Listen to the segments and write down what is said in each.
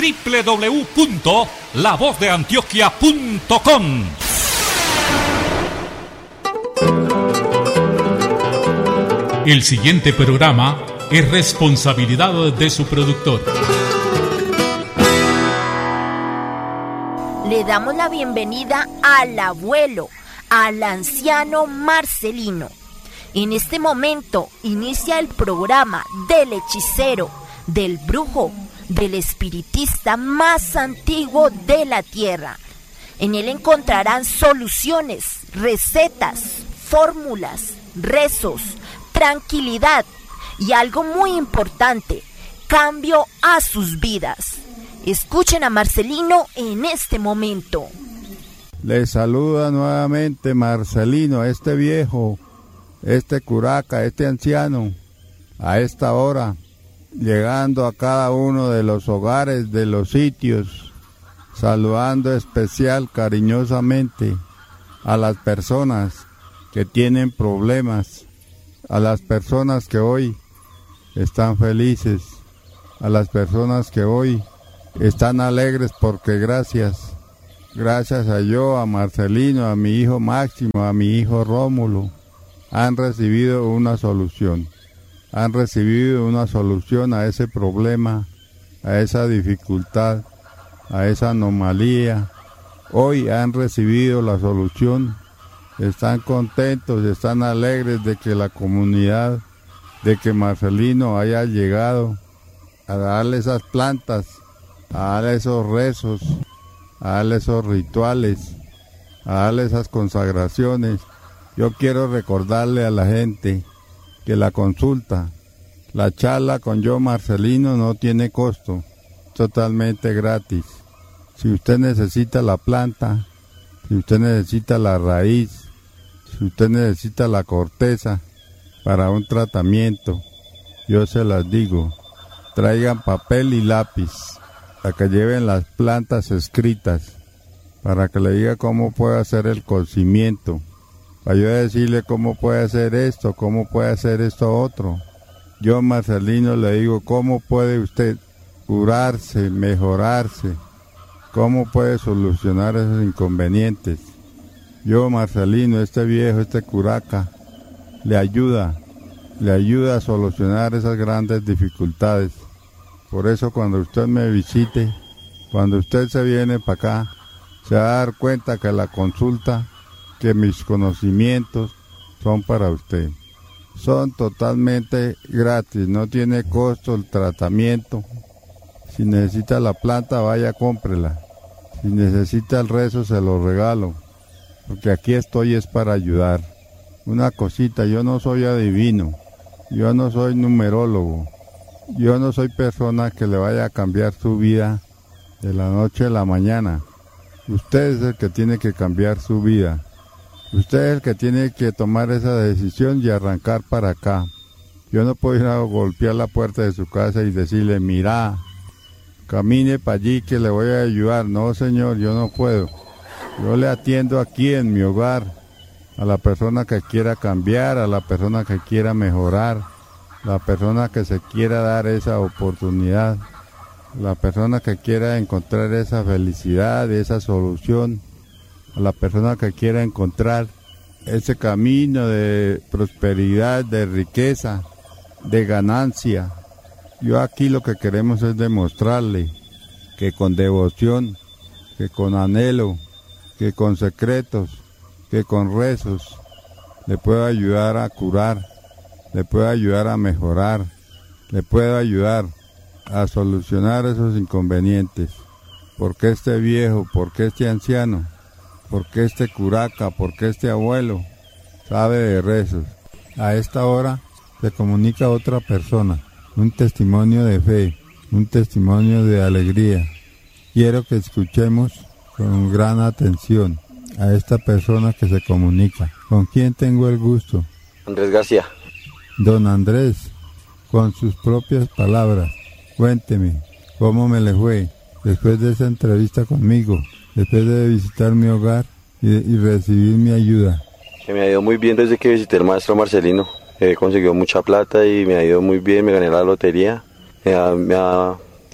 www.lavozdeantioquia.com. El siguiente programa es responsabilidad de su productor. Le damos la bienvenida al abuelo, al anciano Marcelino. En este momento inicia el programa del hechicero, del brujo, del espiritista más antiguo de la tierra. En él encontrarán soluciones, recetas, fórmulas, rezos, tranquilidad y algo muy importante, cambio a sus vidas. Escuchen a Marcelino en este momento. Les saluda nuevamente Marcelino, este viejo, este curaca, este anciano, a esta hora, llegando a cada uno de los hogares, de los sitios, saludando especial, cariñosamente a las personas que tienen problemas, a las personas que hoy están felices, a las personas que hoy están alegres porque gracias a yo, a Marcelino, a mi hijo Máximo, a mi hijo Rómulo, han recibido una solución. Han recibido una solución a ese problema, a esa dificultad, a esa anomalía. Hoy han recibido la solución. Están contentos, están alegres de que la comunidad, de que Marcelino haya llegado a darle esas plantas, a darle esos rezos, a darle esos rituales, a darle esas consagraciones. Yo quiero recordarle a la gente que la consulta, la charla con yo Marcelino no tiene costo, totalmente gratis. Si usted necesita la planta, si usted necesita la raíz, si usted necesita la corteza para un tratamiento, yo se las digo, traigan papel y lápiz, para que lleven las plantas escritas, para que le diga cómo puede hacer el cocimiento, para yo decirle cómo puede hacer esto, cómo puede hacer esto otro. Yo, Marcelino, le digo cómo puede usted curarse, mejorarse, cómo puede solucionar esos inconvenientes. Yo, Marcelino, este viejo, este curaca, le ayuda a solucionar esas grandes dificultades. Por eso cuando usted me visite, cuando usted se viene para acá, se va a dar cuenta que la consulta, que mis conocimientos son para usted. Son totalmente gratis, no tiene costo el tratamiento. Si necesita la planta, vaya, cómprela. Si necesita el rezo, se lo regalo, porque aquí estoy es para ayudar. Una cosita, yo no soy adivino, yo no soy numerólogo. Yo no soy persona que le vaya a cambiar su vida de la noche a la mañana. Usted es el que tiene que cambiar su vida. Usted es el que tiene que tomar esa decisión y arrancar para acá. Yo no puedo ir a golpear la puerta de su casa y decirle, mira, camine para allí que le voy a ayudar. No, señor, yo no puedo. Yo le atiendo aquí en mi hogar a la persona que quiera cambiar, a la persona que quiera mejorar, la persona que se quiera dar esa oportunidad, la persona que quiera encontrar esa felicidad, esa solución, a la persona que quiera encontrar ese camino de prosperidad, de riqueza, de ganancia. Yo aquí lo que queremos es demostrarle que con devoción, que con anhelo, que con secretos, que con rezos, le puedo ayudar a curar, le puedo ayudar a mejorar, le puedo ayudar a solucionar esos inconvenientes. ¿Por qué este viejo? ¿Por qué este anciano? ¿Por qué este curaca? ¿Por qué este abuelo sabe de rezos? A esta hora se comunica otra persona, un testimonio de fe, un testimonio de alegría. Quiero que escuchemos con gran atención a esta persona que se comunica. ¿Con quién tengo el gusto? Andrés García. Don Andrés, con sus propias palabras, cuénteme, ¿cómo me le fue después de esa entrevista conmigo, después de visitar mi hogar y recibir mi ayuda? Que me ha ido muy bien desde que visité al maestro Marcelino. He conseguido mucha plata y me ha ido muy bien, me gané la lotería. Me ha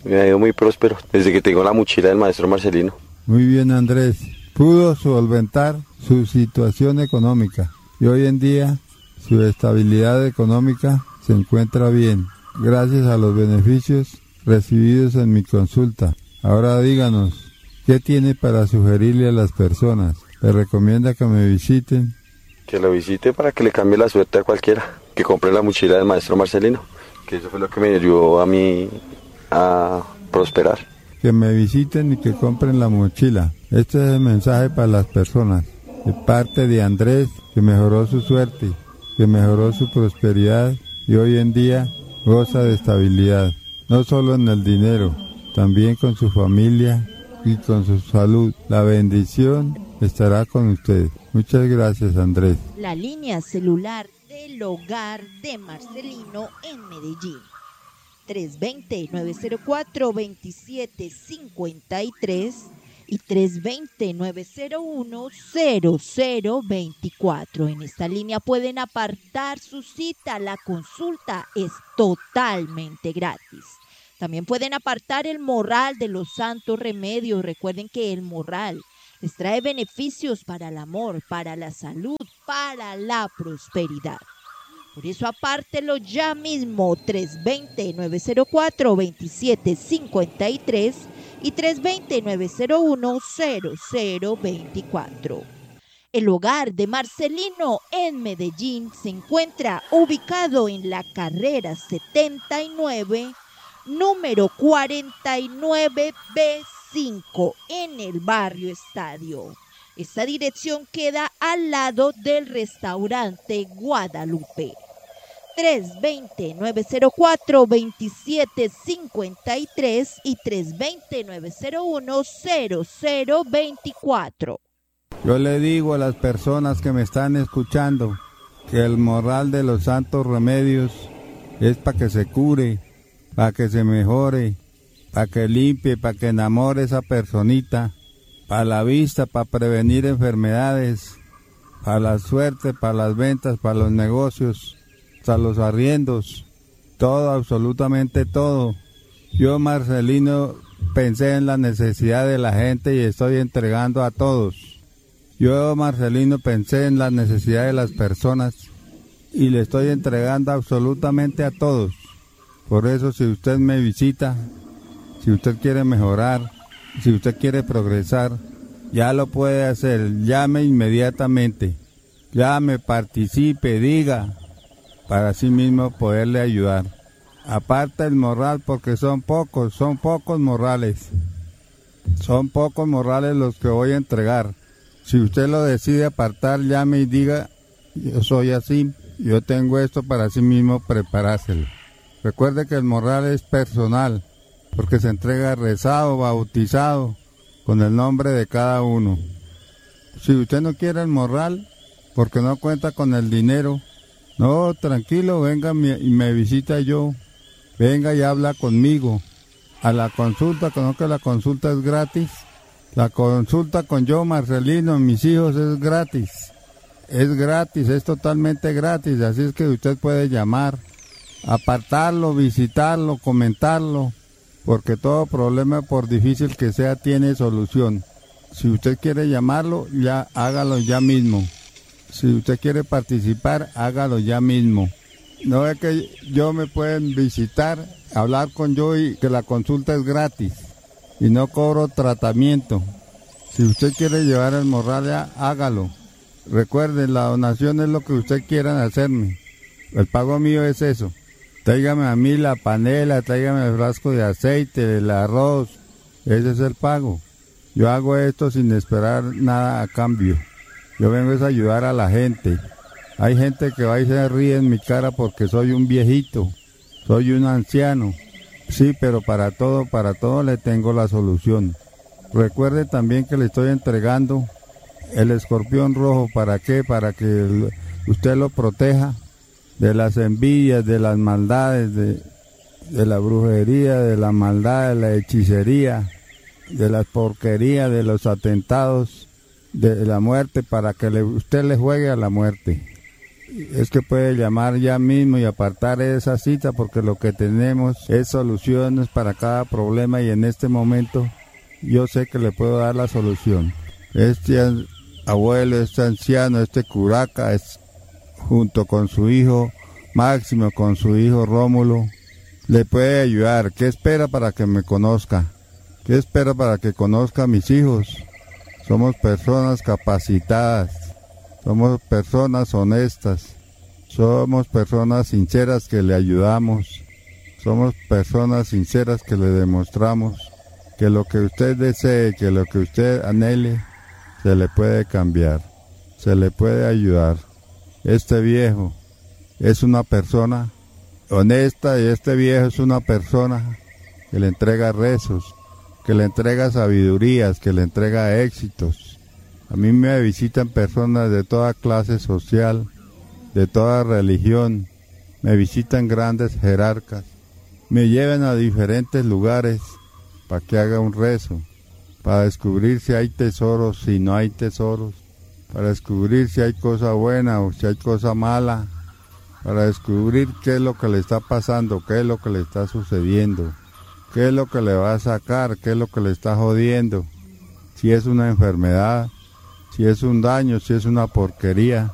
Me ha ido muy próspero desde que tengo la mochila del maestro Marcelino. Muy bien, Andrés. Pudo solventar su situación económica y hoy en día su estabilidad económica se encuentra bien, gracias a los beneficios recibidos en mi consulta. Ahora díganos, ¿qué tiene para sugerirle a las personas? ¿Le recomienda que me visiten? Que lo visite para que le cambie la suerte a cualquiera, que compre la mochila del maestro Marcelino, que eso fue lo que me ayudó a mí a prosperar. Que me visiten y que compren la mochila. Este es el mensaje para las personas, de parte de Andrés, que mejoró su suerte, que mejoró su prosperidad y hoy en día goza de estabilidad, no solo en el dinero, también con su familia y con su salud. La bendición estará con usted. Muchas gracias, Andrés. La línea celular del hogar de Marcelino en Medellín. 320-904-2753 y 320-901-0024. En esta línea pueden apartar su cita. La consulta es totalmente gratis. También pueden apartar el morral de los santos remedios. Recuerden que el morral les trae beneficios para el amor, para la salud, para la prosperidad. Por eso apártelo ya mismo, 320-904-2753 y 320-901-0024. El hogar de Marcelino en Medellín se encuentra ubicado en la carrera 79, número 49B5, en el barrio Estadio. Esta dirección queda al lado del restaurante Guadalupe. 320-904-2753 y 320-901-0024. Yo le digo a las personas que me están escuchando que el morral de los santos remedios es para que se cure, para que se mejore, para que limpie, para que enamore a esa personita, para la vista, para prevenir enfermedades, para la suerte, para las ventas, para los negocios, para los arriendos, todo, absolutamente todo. Yo, Marcelino, pensé en la necesidad de la gente y estoy entregando a todos. Yo, Marcelino, pensé en la necesidad de las personas y le estoy entregando absolutamente a todos. Por eso, si usted me visita, si usted quiere mejorar, si usted quiere progresar, ya lo puede hacer. Llame inmediatamente, llame, participe, diga, para así mismo poderle ayudar. Aparta el morral porque son pocos morrales. Son pocos morrales los que voy a entregar. Si usted lo decide apartar, llame y diga, yo soy así, yo tengo esto para sí mismo preparárselo. Recuerde que el morral es personal, porque se entrega rezado, bautizado, con el nombre de cada uno. Si usted no quiere el morral, porque no cuenta con el dinero, no, tranquilo, venga y me visita yo, venga y habla conmigo. A la consulta, conozco que la consulta es gratis. La consulta con yo, Marcelino, mis hijos, es gratis. Es gratis, es totalmente gratis, así es que usted puede llamar, apartarlo, visitarlo, comentarlo, porque todo problema, por difícil que sea, tiene solución. Si usted quiere llamarlo, ya hágalo ya mismo. Si usted quiere participar, hágalo ya mismo. No es que yo me pueden visitar, hablar con yo y que la consulta es gratis y no cobro tratamiento. Si usted quiere llevar el morral, ya hágalo. Recuerden, la donación es lo que usted quiera hacerme. El pago mío es eso. Tráigame a mí la panela, tráigame el frasco de aceite, el arroz. Ese es el pago. Yo hago esto sin esperar nada a cambio. Yo vengo a ayudar a la gente. Hay gente que va y se ríe en mi cara porque soy un viejito, soy un anciano. Sí, pero para todo le tengo la solución. Recuerde también que le estoy entregando el escorpión rojo. ¿Para qué? Para que usted lo proteja de las envidias, de las maldades, de la brujería, de la maldad, de la hechicería, de la porquería, de los atentados, de la muerte, para que usted le juegue a la muerte. es que puede llamar ya mismo y apartar esa cita, porque lo que tenemos es soluciones para cada problema y en este momento yo sé que le puedo dar la solución. Este abuelo, este anciano, este curaca, junto con su hijo Máximo, con su hijo Rómulo, le puede ayudar. ¿Qué espera para que me conozca? ¿Qué espera para que conozca a mis hijos? Somos personas capacitadas, somos personas honestas, somos personas sinceras que le ayudamos, somos personas sinceras que le demostramos que lo que usted desee, que lo que usted anhele, se le puede cambiar, se le puede ayudar. Este viejo es una persona honesta y este viejo es una persona que le entrega rezos, que le entrega sabidurías, que le entrega éxitos. A mí me visitan personas de toda clase social, de toda religión, me visitan grandes jerarcas, me llevan a diferentes lugares para que haga un rezo, para descubrir si hay tesoros, si no hay tesoros, para descubrir si hay cosa buena o si hay cosa mala, para descubrir qué es lo que le está pasando, qué es lo que le está sucediendo, qué es lo que le va a sacar, qué es lo que le está jodiendo, si es una enfermedad, si es un daño, si es una porquería.